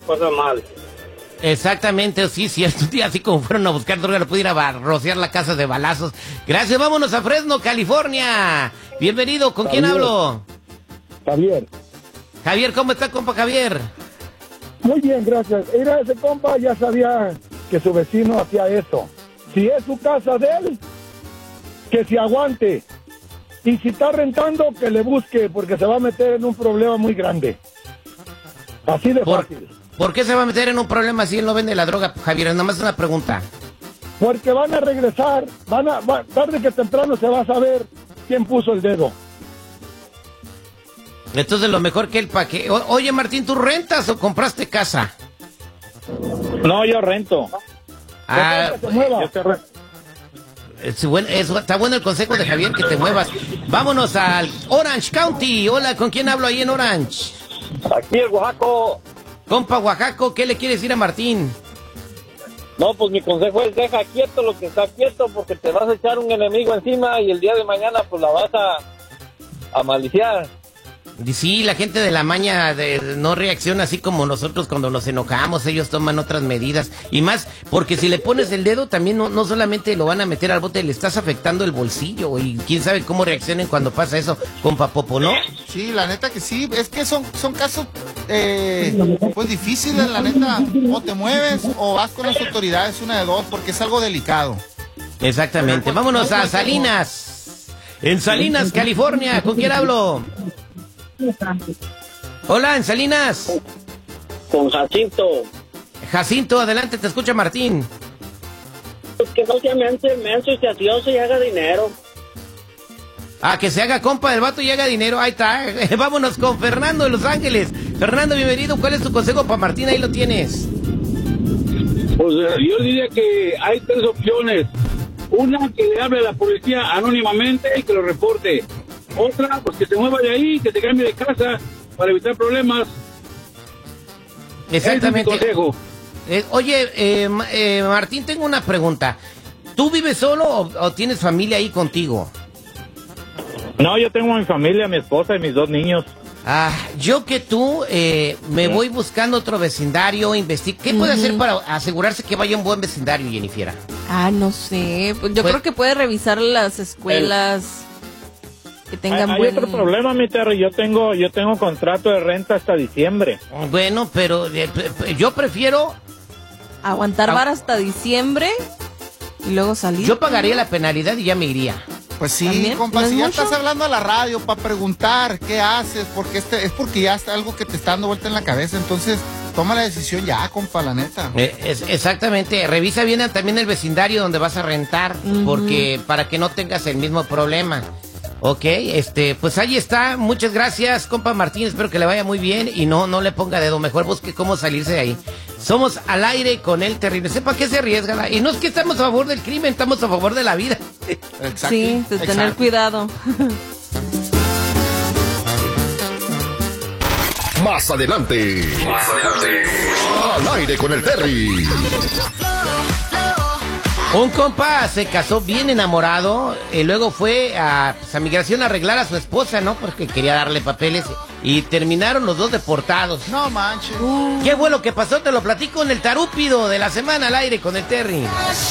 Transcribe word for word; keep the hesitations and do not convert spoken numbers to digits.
cosas mal. Exactamente, sí, cierto. Un día así como fueron a buscar droga, lo pudieron a rociar la casa de balazos. Gracias, vámonos a Fresno, California. Bienvenido, ¿con Javier. quién hablo? Javier. Javier, ¿cómo está, compa Javier? Muy bien, gracias. Mira, ese compa ya sabía que su vecino hacía eso. Si es su casa de él, que se aguante. Y si está rentando, que le busque, porque se va a meter en un problema muy grande. Así de ¿Por, fácil. ¿Por qué se va a meter en un problema si él no vende la droga, Javier? Nada más una pregunta. Porque van a regresar, van a, va, tarde que temprano se va a saber quién puso el dedo. Entonces lo mejor que él pa' que... O, oye, Martín, ¿tú rentas o compraste casa? No, yo rento. Ah, Que se mueva. Yo te re- es bueno, es- está bueno el consejo de Javier, que te muevas. Vámonos al Orange County. Hola, ¿con quién hablo ahí en Orange? Aquí el Oaxaco. Compa Oaxaco, ¿qué le quieres decir a Martín? No, pues mi consejo es deja quieto lo que está quieto, porque te vas a echar un enemigo encima y el día de mañana pues la vas a, a maliciar. Y sí, la gente de la maña de- no reacciona así como nosotros cuando nos enojamos, ellos toman otras medidas. Y más, porque si le pones el dedo también no, no solamente lo van a meter al bote, le estás afectando el bolsillo. Y quién sabe cómo reaccionen cuando pasa eso, compa Popo, ¿no? Sí, la neta que sí, es que son, son casos eh, pues difíciles, la neta, o te mueves o vas con las autoridades, una de dos, porque es algo delicado. Exactamente. Vámonos a Salinas. En Salinas, California. ¿Con quién hablo? Hola, en Salinas. Con Jacinto. Jacinto, adelante, te escucha Martín. Que no se menso, menso y gracioso y haga dinero. Ah, que se haga compa del vato y haga dinero. Ahí está. Vámonos con Fernando de Los Ángeles. Fernando, bienvenido. ¿Cuál es tu consejo para Martín? Ahí lo tienes. Pues eh, yo diría que hay tres opciones. Una, que le hable a la policía anónimamente y que lo reporte. Otra, pues que se mueva de ahí, que se cambie de casa para evitar problemas. Exactamente. Ese es mi consejo. Eh, oye, eh, Ma- eh, Martín, tengo una pregunta. ¿Tú vives solo o, o tienes familia ahí contigo? No, yo tengo a mi familia, a mi esposa y mis dos niños. Ah, yo que tú eh, me voy buscando otro vecindario, investigo. ¿Qué puede Ujú. hacer para asegurarse que vaya un buen vecindario, Jennifer? Ah, no sé. Pues yo Pues- creo que puede revisar las escuelas que tengan Hay, hay buen... otro problema, mi Terry. Yo tengo, yo tengo contrato de renta hasta diciembre. Bueno, pero eh, p- p- yo prefiero, Aguantar Ah. vara hasta diciembre y luego salir. yo pagaría la penalidad y ya me iría. Pues sí, ¿También? compa, ¿No es si ya mucho? estás hablando a la radio para preguntar qué haces, porque este es porque ya está algo que te está dando vuelta en la cabeza, entonces toma la decisión ya, compa, la neta. Eh, es- exactamente, revisa bien también el vecindario donde vas a rentar, Ujú. porque para que no tengas el mismo problema. Ok, este, pues ahí está, muchas gracias, compa Martín, espero que le vaya muy bien y no, no le ponga dedo, mejor busque cómo salirse de ahí. Somos al aire con el terrible, sepa que se arriesga, la- y no es que estamos a favor del crimen, estamos a favor de la vida. Exacto. Sí, de tener Exacto. cuidado. Más adelante. Más adelante. Al aire con el Terry. Un compa se casó bien enamorado y luego fue a, pues, a migración a arreglar a su esposa, ¿no? Porque quería darle papeles y terminaron los dos deportados. No manches. ¿Qué fue lo que pasó? Te lo platico en el tarúpido de la semana al aire con el Terry.